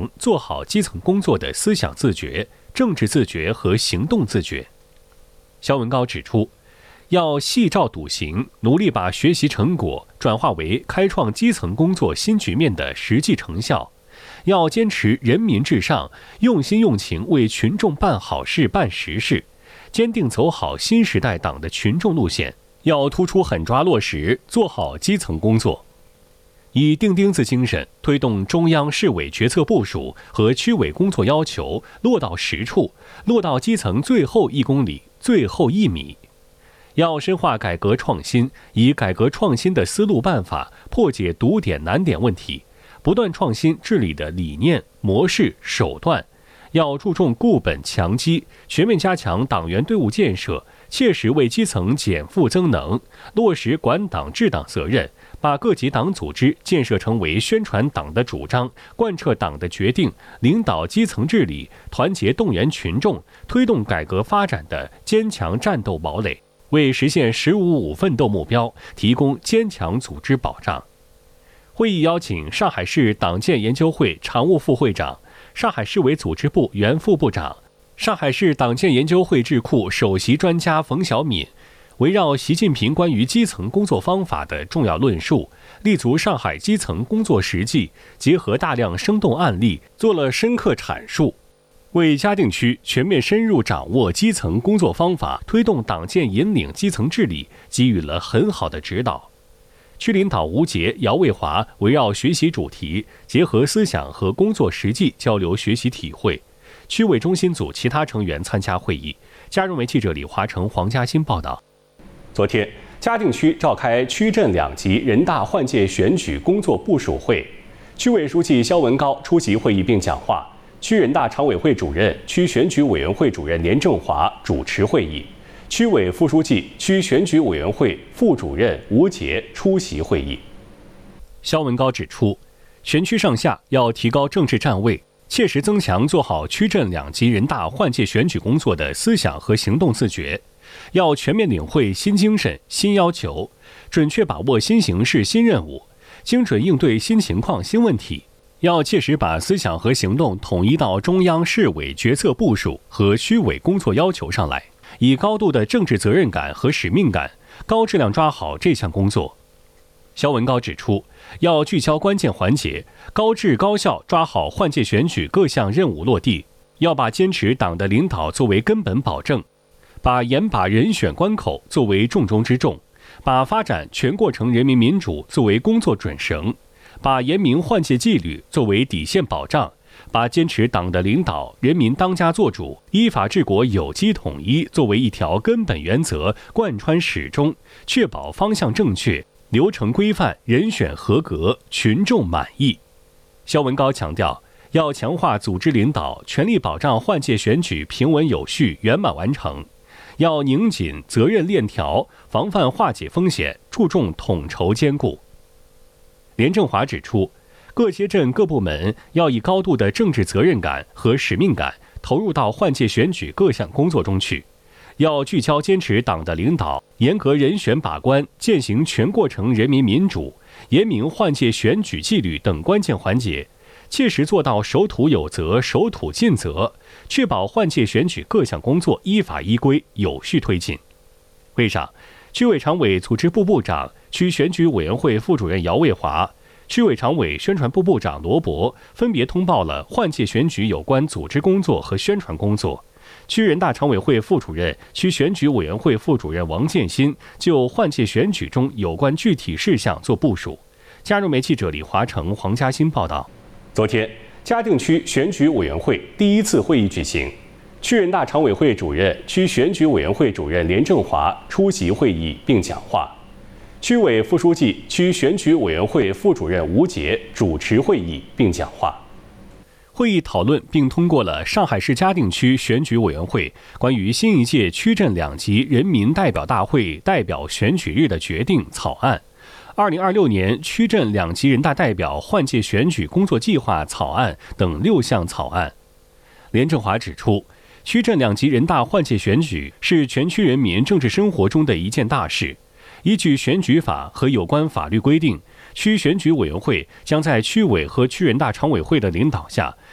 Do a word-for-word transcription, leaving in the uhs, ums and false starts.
强做好基层工作的思想自觉、政治自觉和行动自觉。肖文高指出，要细照笃行，努力把学习成果转化为开创基层工作新局面的实际成效。要坚持人民至上，用心用情为群众办好事、办实事，坚定走好新时代党的群众路线。要突出狠抓落实，做好基层工作，以钉钉子精神推动中央市委决策部署和区委工作要求落到实处，落到基层最后一公里、最后一米。要深化改革创新，以改革创新的思路办法破解堵点难点问题，不断创新治理的理念、模式、手段。要注重固本强基，全面加强党员队伍建设，切实为基层减负增能，落实管党治党责任，把各级党组织建设成为宣传党的主张、贯彻党的决定、领导基层治理、团结动员群众、推动改革发展的坚强战斗堡垒，为实现“十五五”奋斗目标提供坚强组织保障。会议邀请上海市党建研究会常务副会长、上海市委组织部原副部长、上海市党建研究会智库首席专家冯小敏，围绕习近平关于基层工作方法的重要论述，立足上海基层工作实际，结合大量生动案例，做了深刻阐述，为嘉定区全面深入掌握基层工作方法，推动党建引领基层治理给予了很好的指导。区领导吴杰、姚卫华围绕学习主题，结合思想和工作实际交流学习体会。区委中心组其他成员参加会议。嘉润媒记者李华成、黄嘉欣报道。昨天，嘉定区召开区镇两级人大换届选举工作部署会，区委书记肖文高出席会议并讲话，区人大常委会主任、区选举委员会主任连正华主持会议。区委副书记、区选举委员会副主任吴杰出席会议。肖文高指出，全区上下要提高政治站位，切实增强做好区镇两级人大换届选举工作的思想和行动自觉，要全面领会新精神、新要求，准确把握新形势、新任务，精准应对新情况、新问题。要切实把思想和行动统一到中央市委决策部署和区委工作要求上来，以高度的政治责任感和使命感，高质量抓好这项工作。肖文高指出，要聚焦关键环节，高质高效抓好换届选举各项任务落地，要把坚持党的领导作为根本保证，把严把人选关口作为重中之重，把发展全过程人民民主作为工作准绳，把严明换届纪律作为底线保障，把坚持党的领导、人民当家作主、依法治国有机统一作为一条根本原则，贯穿始终，确保方向正确、流程规范、人选合格、群众满意。肖文高强调，要强化组织领导，全力保障换届选举平稳有序、圆满完成。要拧紧责任链条，防范化解风险，注重统筹兼顾。连正华指出，各街镇各部门要以高度的政治责任感和使命感投入到换届选举各项工作中去，要聚焦坚持党的领导，严格人选把关，践行全过程人民民主，严明换届选举纪律等关键环节，切实做到守土有责、守土尽责，确保换届选举各项工作依法依规有序推进。会上，区委常委组织部部长、区选举委员会副主任姚卫华、区委常委宣传部部长罗博分别通报了换届选举有关组织工作和宣传工作。区人大常委会副主任、区选举委员会副主任王建新就换届选举中有关具体事项做部署。嘉润媒记者李华成、黄嘉欣报道。昨天，嘉定区选举委员会第一次会议举行，区人大常委会主任、区选举委员会主任连正华出席会议并讲话。区委副书记、区选举委员会副主任吴杰主持会议并讲话。会议讨论并通过了上海市嘉定区选举委员会关于新一届区镇两级人民代表大会代表选举日的决定草案、二零二六年区镇两级人大代表换届选举工作计划草案等六项草案。连正华指出，区镇两级人大换届选举是全区人民政治生活中的一件大事。依据选举法和有关法律规定，区选举委员会将在区委和区人大常委会的领导下，